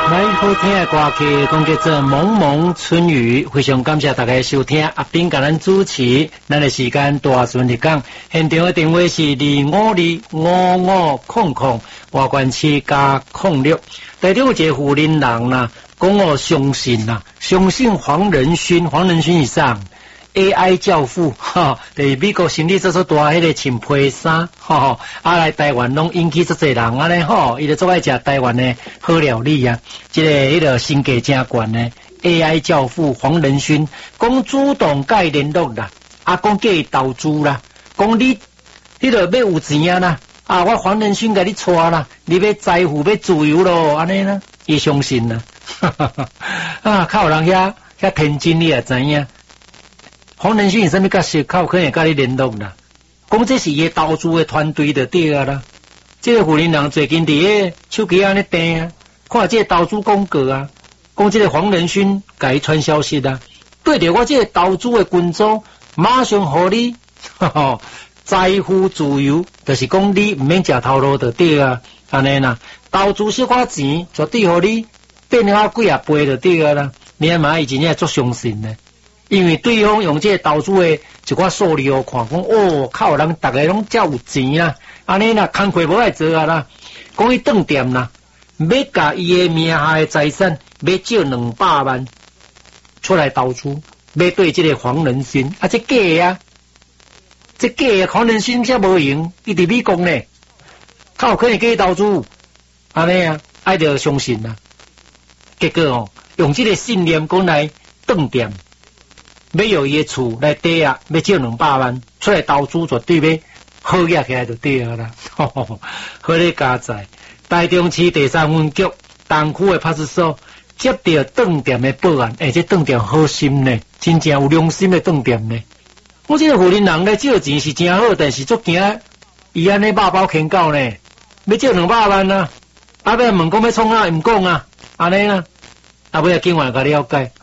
来好听的歌曲，讲叫做《蒙蒙春雨》，非常感谢大家收听。阿斌甲咱主持，咱的时间大顺日讲。现场的电话是25255500，外关区加06。台中有一个富人人啦，讲相信啦，相信黄仁勋以上。AI 教父哈，就是美国生理做大迄个穿皮衫哈，来台湾拢引起足侪人安尼吼，伊就做爱食台湾的好料理啊，即个迄个身价真悬呢。AI 教父黄仁勋讲主动甲伊联络啦，讲叫伊投资啦，讲你个要有钱啊啦，我黄仁勋甲你带啦，你要财富要自由咯，安尼啦，伊相信啦，较有人遐天真，你也知影。黄仁勋是啥物角色？靠可能甲你联络啦。讲这是伊投资的团队就对啊啦。这个富人人最近伫手机安尼订啊，看这个投资广告啊，讲这个黄仁勋甲伊传消息啊，对着我这个投资的群组，马上互你财富自由，就是讲你唔免食头路就对啊，安尼啦。投资小可钱，绝对互你变几啊倍就对啊啦。你阿妈以前也足相信呢。因为对方用这个投资的一寡数量看，讲靠人大家拢遮有钱啦，安尼啦，工课无爱做啊啦，讲伊顿店啦，要甲伊的名下的财产要借200万出来投资，要对这个黄仁勋这假啊，这假的黄仁勋则无用，伊伫美国呢，靠可能给伊投资，安尼啊，爱着相信啦，结果用这个信念讲来顿店。要有伊的厝来抵押，要借200万出来投资，绝对要好起来就对啊啦。好咧加在台中市第3分局东区的派出所接到顿店的报案，这顿店好心呢，真正有良心的顿店呢。我这个富人人咧借钱是真好，但是足惊伊安尼肉包牵狗呢，要借200万啊，要问讲要创啊，唔讲啊，安尼啦，尾仔警察甲了解。